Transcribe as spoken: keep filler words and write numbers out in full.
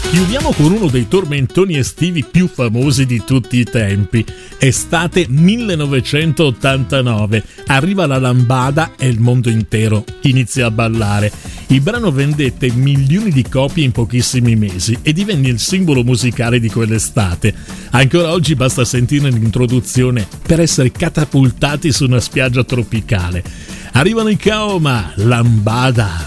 Chiudiamo con uno dei tormentoni estivi più famosi di tutti i tempi. Estate millenovecentottantanove. Arriva la lambada e il mondo intero inizia a ballare. Il brano vendette milioni di copie in pochissimi mesi e divenne il simbolo musicale di quell'estate. Ancora oggi basta sentire l'introduzione per essere catapultati su una spiaggia tropicale. Arrivano i Kaoma, Lambada.